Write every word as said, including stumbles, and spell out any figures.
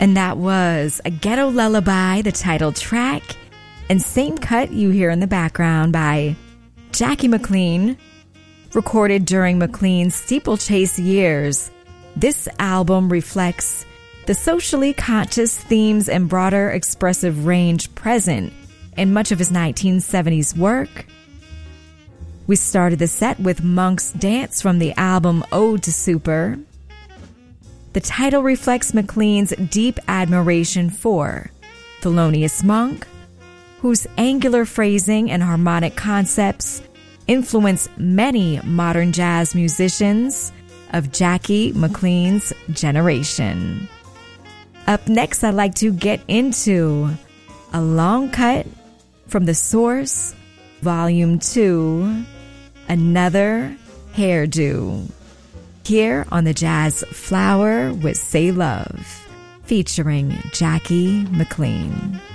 And that was A Ghetto Lullaby, the title track, and Same Cut you hear in the background by Jackie McLean, recorded during McLean's steeplechase years. This album reflects the socially conscious themes and broader expressive range present in much of his nineteen seventies work. We started the set with Monk's Dance from the album Ode to Super. The title reflects McLean's deep admiration for Thelonious Monk, whose angular phrasing and harmonic concepts influenced many modern jazz musicians of Jackie McLean's generation. Up next, I'd like to get into a long cut from The Source, Volume two, Another Hairdo, here on the Jazz Flower with Say Love, featuring Jackie McLean.